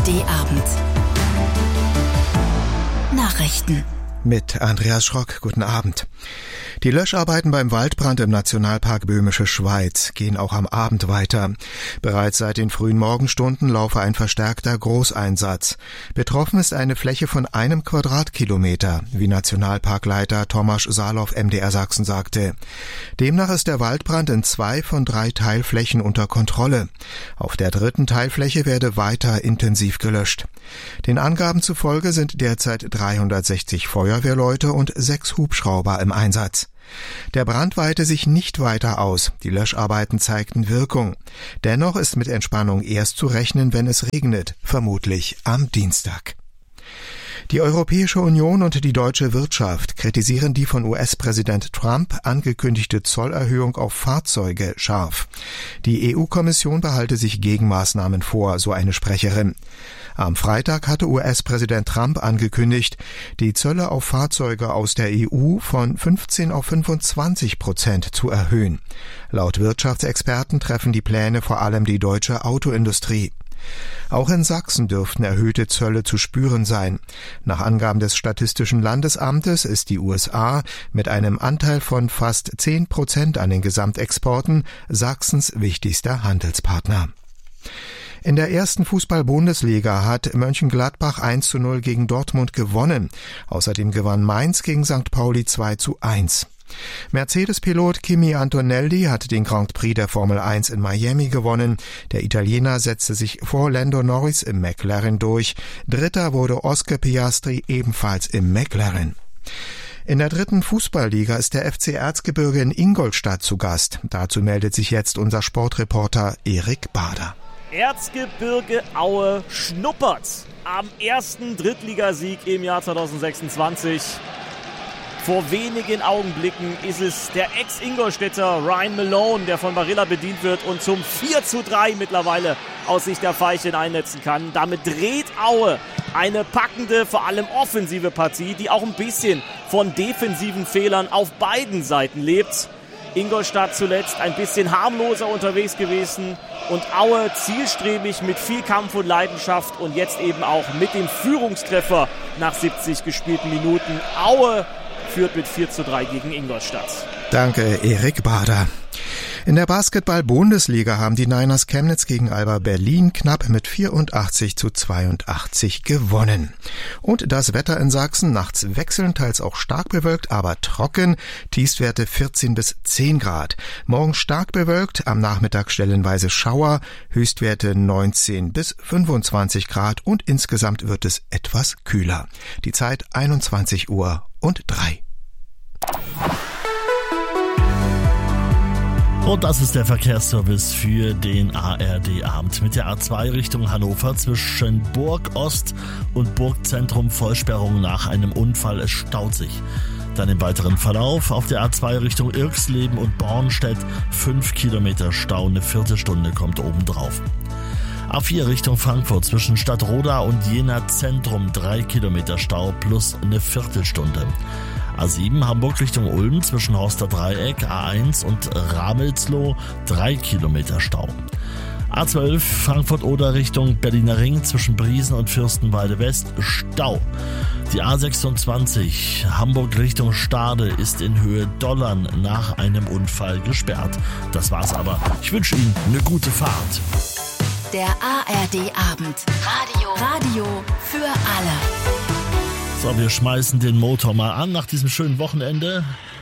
ARD-Abend. Nachrichten. Mit Andreas Schrock, guten Abend. Die Löscharbeiten beim Waldbrand im Nationalpark Böhmische Schweiz gehen auch am Abend weiter. Bereits seit den frühen Morgenstunden laufe ein verstärkter Großeinsatz. Betroffen ist eine Fläche von 1 Quadratkilometer, wie Nationalparkleiter Tomasz Salow MDR Sachsen sagte. Demnach ist der Waldbrand in 2 von 3 Teilflächen unter Kontrolle. Auf der 3. Teilfläche werde weiter intensiv gelöscht. Den Angaben zufolge sind derzeit 360 Feuerwehrleute und 6 Hubschrauber im Einsatz. Der Brand weite sich nicht weiter aus. Die Löscharbeiten zeigten Wirkung. Dennoch ist mit Entspannung erst zu rechnen, wenn es regnet, vermutlich am Dienstag. Die Europäische Union und die deutsche Wirtschaft kritisieren die von US-Präsident Trump angekündigte Zollerhöhung auf Fahrzeuge scharf. Die EU-Kommission behalte sich Gegenmaßnahmen vor, so eine Sprecherin. Am Freitag hatte US-Präsident Trump angekündigt, die Zölle auf Fahrzeuge aus der EU von 15% auf 25% zu erhöhen. Laut Wirtschaftsexperten treffen die Pläne vor allem die deutsche Autoindustrie. Auch in Sachsen dürften erhöhte Zölle zu spüren sein. Nach Angaben des Statistischen Landesamtes ist die USA mit einem Anteil von fast 10% an den Gesamtexporten Sachsens wichtigster Handelspartner. In der ersten Fußball-Bundesliga hat Mönchengladbach 1:0 gegen Dortmund gewonnen. Außerdem gewann Mainz gegen St. Pauli 2:1. Mercedes-Pilot Kimi Antonelli hat den Grand Prix der Formel 1 in Miami gewonnen. Der Italiener setzte sich vor Lando Norris im McLaren durch. Dritter wurde Oscar Piastri ebenfalls im McLaren. In der 3. Fußballliga ist der FC Erzgebirge in Ingolstadt zu Gast. Dazu meldet sich jetzt unser Sportreporter Erik Bader. Erzgebirge Aue schnuppert am ersten Drittligasieg im Jahr 2026. Vor wenigen Augenblicken ist es der Ex-Ingolstädter Ryan Malone, der von Barilla bedient wird und zum 4:3 mittlerweile aus Sicht der Veilchen einnetzen kann. Damit dreht Aue eine packende, vor allem offensive Partie, die auch ein bisschen von defensiven Fehlern auf beiden Seiten lebt. Ingolstadt zuletzt ein bisschen harmloser unterwegs gewesen und Aue zielstrebig mit viel Kampf und Leidenschaft und jetzt eben auch mit dem Führungstreffer nach 70 gespielten Minuten. Aue führt mit 4:3 gegen Ingolstadt. Danke, Erik Bader. In der Basketball-Bundesliga haben die Niners Chemnitz gegen Alba Berlin knapp mit 84:82 gewonnen. Und das Wetter in Sachsen nachts wechselnd, teils auch stark bewölkt, aber trocken, Tiefstwerte 14 bis 10 Grad. Morgen stark bewölkt, am Nachmittag stellenweise Schauer, Höchstwerte 19 bis 25 Grad und insgesamt wird es etwas kühler. Die Zeit 21:03. Und das ist der Verkehrsservice für den ARD-Abend. Mit der A2 Richtung Hannover zwischen Burg Ost und Burgzentrum Vollsperrung nach einem Unfall. Es staut sich. Dann im weiteren Verlauf auf der A2 Richtung Irxleben und Bornstedt 5 Kilometer Stau, eine Viertelstunde kommt obendrauf. A4 Richtung Frankfurt zwischen Stadtroda und Jena Zentrum 3 Kilometer Stau plus eine Viertelstunde. A7 Hamburg Richtung Ulm zwischen Horster Dreieck, A1 und Ramelsloh 3 Kilometer Stau. A12 Frankfurt-Oder Richtung Berliner Ring zwischen Briesen und Fürstenwalde West Stau. Die A26 Hamburg Richtung Stade ist in Höhe Dollern nach einem Unfall gesperrt. Das war's aber. Ich wünsche Ihnen eine gute Fahrt. Der ARD-Abend. Radio für alle. So, wir schmeißen den Motor mal an nach diesem schönen Wochenende.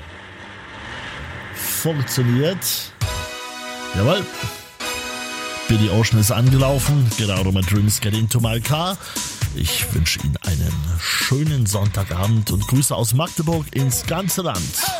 Funktioniert. Jawohl. Billy Ocean ist angelaufen. Get out of my dreams, get into my car. Ich wünsche Ihnen einen schönen Sonntagabend und Grüße aus Magdeburg ins ganze Land.